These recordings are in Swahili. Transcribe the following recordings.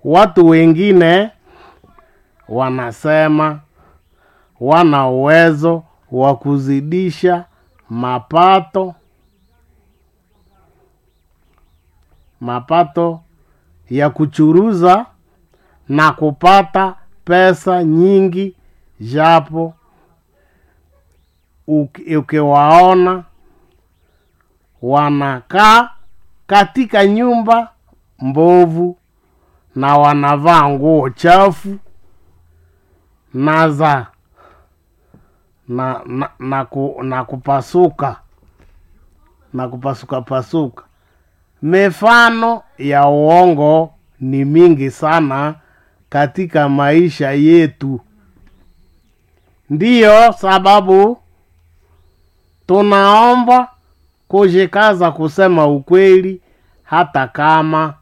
watu wengine wanasema wana uwezo wa kuzidisha mapato ya kuchuruza na kupata pesa nyingi, japo ukiwaona wanakaa katika nyumba mbovu na wanavaa nguo chafu na kupasuka pasuka. Mifano ya uongo ni mingi sana katika maisha yetu. Ndiyo sababu tunaomba kujikaza kusema ukweli, hata kama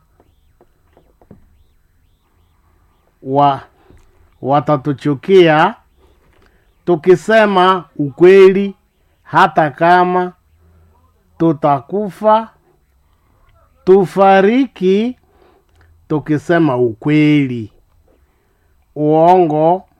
watatuchukia. Tukisema ukweli, hata kama tutakufa, tufariki tukisema ukweli. Uongo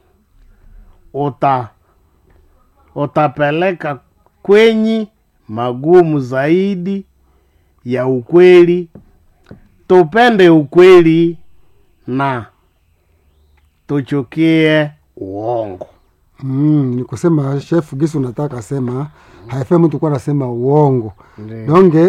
utapeleka kwenye magumu zaidi ya ukweli. Tupende ukweli na tuchukie uongo. Ni kusema chef Gisu unataka sema haifai mtu kwa nasema uongo. Donge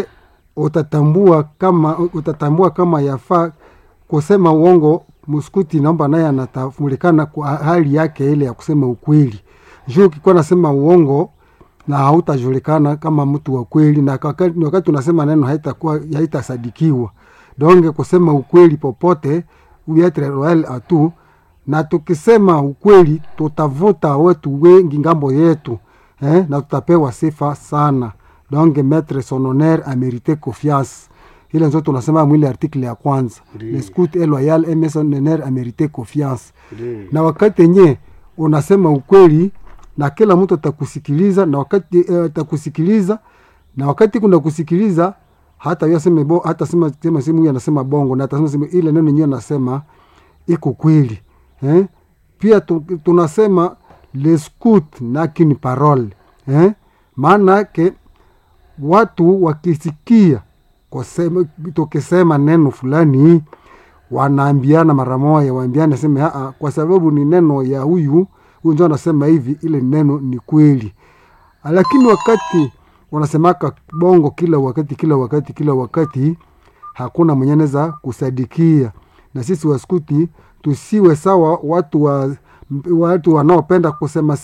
utatambua kama yafaa kusema uongo. Muskuti naomba naye anatafulikana kwa hali yake ile ya kusema ukweli. Juu ukikuwa nasema uongo na hautajulikana kama mtu wa kweli, na wakati unasema neno haitasadikiwa. Donge kusema ukweli popote uyetre royal atu, na tukisema ukweli tutavuta watu wengi ngambo yetu, na tutapewa sifa sana. Donge mettre son honneur a mérité confiance. Ile ndio tunasema mwile article ya kwanza. L'escoute est loyal et son honneur a mérité confiance. Na wakati yenyewe unasema ukweli na kila mtu atakusikiliza, na wakati atakusikiliza, na wakati kuna kusikiliza, hata yeye aseme hata sema simu huyu anasema bongo, na atasema ile neno yenyewe anasema iko kweli. Pia tunasema l'escoute na kini parole. Maana yake watu wakisikia tukisema neno fulani, wanaambiana mara moja, waambiana sema kwa sababu ni neno ya huyu ndio anasema hivi, ile neno ni kweli. Lakini wakati wanasemaka bongo kila wakati, hakuna mwenye anaweza kusadikia. Na sisi waskuti tusiwe sawa watu wanaopenda kusema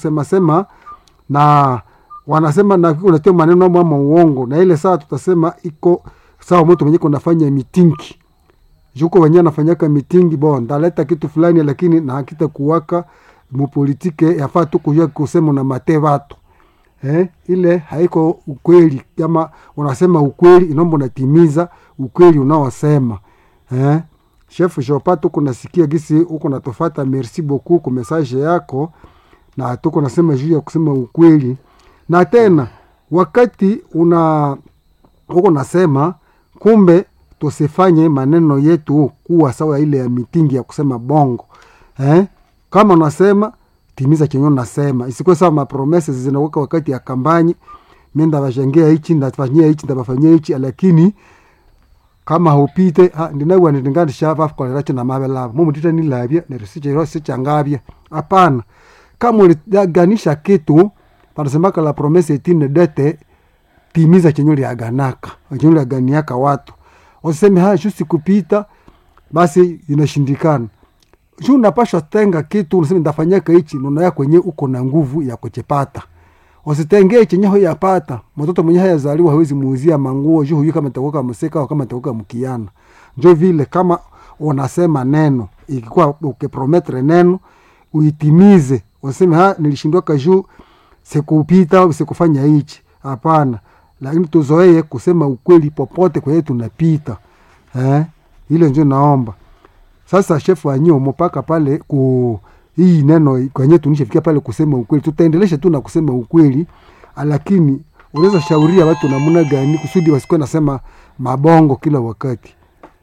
na wanasema na unatia maneno mama uongo, na ile saa tutasema iko sawa mtu mwenye kunafanya mitingi. Juko wenyewe anafanyaka mitingi ndaleta kitu fulani, lakini na hakita kuwaka mupolitike yafaa tu kujua kusema na mate watu. Ile haiko ukweli. Kama unasema ukweli, inaomba unatimiza ukweli unaosema. Chef Jopato kunasikia gisi uko natofata, merci beaucoup kwa message yako, na tuko nasema juu ya kusema ukweli. Na tena wakati uko nasema, kumbe tusifanye maneno yetu kuwa sawa ile ya mitingi ya kusema bongo. Kama unasema timiza chenye unasema, isikuwe sawa mapromises zinaweka wakati ya kampani, menda bajengea hichi ndafanyia hichi ndabafanyia hichi, lakini kama hupite ndinawe ndingani shava kwa racha na mabela mumu tita ni labia ne rosiche changabia. Hapana, kama uliganisha kitu panasemaka la promesse etine dete, timiza chenye uliaganaka, chenye uliaganiaka watu. Usiseme shusi kupita basi inashindikana. Juu unapaswa tenga kitu, unasema ndafanyaka hichi, nuna yako wenyewe uko na nguvu ya kuchepata. Usitengee chenye ho yapata. Mtoto mwenye hayazaliwa hawezi muuzia manguo juu huyu kama atakuwa mseka au kama atakuwa mkiana. Ndio vile kama unasema neno, ikikuwa ukiprometre neno, uitimize. Useme nilishindwa juu sikupita au sikufanya hichi. Hapana. Lakini tuzoee kusema ukweli popote kwa yetu tunapita. Ile ndio naomba. Sasa chef wanyo mpaka pale hii neno kwenye tunishafikia pale kusema ukweli. Tutaendelesha tu na kusema ukweli, lakini unaweza shauria watu namna gani kusudi wasikuwe nasema mabongo kila wakati.